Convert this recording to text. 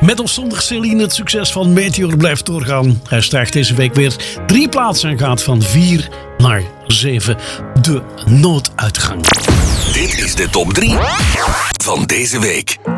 Met of zonder Celine, het succes van Meteor blijft doorgaan. Hij stijgt deze week weer 3 plaatsen en gaat van 4 naar 7. De nooduitgang. Dit is de top 3 van deze week.